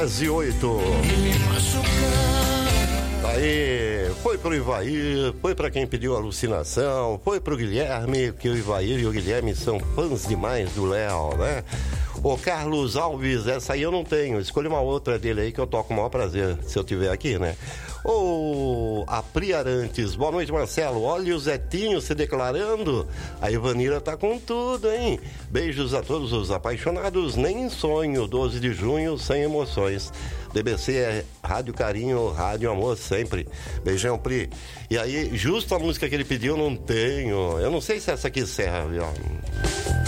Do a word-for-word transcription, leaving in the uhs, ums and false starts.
dez e oito. Aí, foi pro Ivair, foi pra quem pediu alucinação, foi pro Guilherme, que o Ivair e o Guilherme são fãs demais do Léo, né? O Carlos Alves, essa aí eu não tenho, escolha uma outra dele aí que eu toco com o maior prazer, se eu tiver aqui, né? Ou a Pri Arantes, boa noite, Marcelo, olha o Zetinho se declarando, a Ivanira tá com tudo, hein? Beijos a todos os apaixonados, nem em sonho, doze de junho, sem emoções. D B C é Rádio Carinho, Rádio Amor sempre. Beijão, Pri. E aí, justo a música que ele pediu, eu não tenho. Eu não sei se essa aqui serve, ó.